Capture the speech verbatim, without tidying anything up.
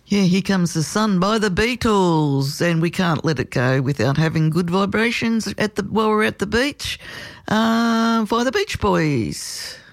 Yeah, Here Comes the Sun by the Beatles, and we can't let it go without having good vibrations at the while we're at the beach uh, by the Beach Boys.